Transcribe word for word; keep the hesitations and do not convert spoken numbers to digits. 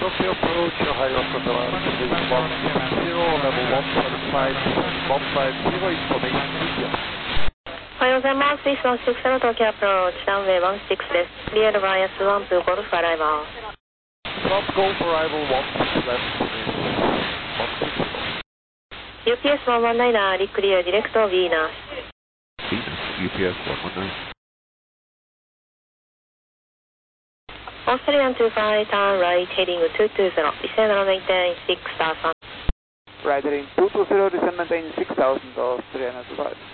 Tokyo approach, Ohio Sotawara, one zero, level one seven five, one five zero, information media. おはようございます。イースワンシックスの東京アプローチ、ランウェイワンシックスです。リエルバイアスワンツーゴルフアライバー。 Front Golf Arrival one six left, one six zero. ユーピーエスワンワンナイナー、リクリアディレクトヴィーナス。 Venus, U P S one one nine. Australian two five, turn right, heading two two zero, descend and maintain six thousand. Right heading two two zero, descend and maintain six thousand, Australian two five.